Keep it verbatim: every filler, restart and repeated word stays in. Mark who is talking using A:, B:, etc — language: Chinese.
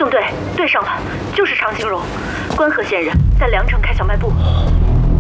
A: 兄队，对上了，就是常兴荣，关河县人，在凉城开小卖部。